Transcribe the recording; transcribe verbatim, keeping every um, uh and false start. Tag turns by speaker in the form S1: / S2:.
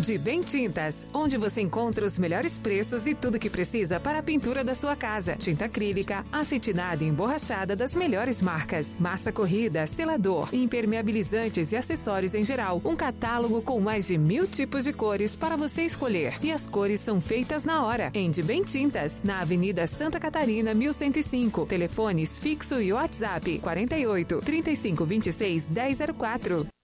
S1: De Bem Tintas, onde você encontra os melhores preços e tudo que precisa para a pintura da sua casa. Tinta acrílica, acetinada e emborrachada das melhores marcas. Massa corrida, selador, impermeabilizantes e acessórios em geral. Um catálogo com mais de mil tipos de cores para você escolher. E as cores são feitas na hora. Em De Bem Tintas, na Avenida Santa Catarina, mil cento e cinco. Telefones fixo e WhatsApp quarenta e oito, trinta e cinco, vinte e seis, dez zero quatro.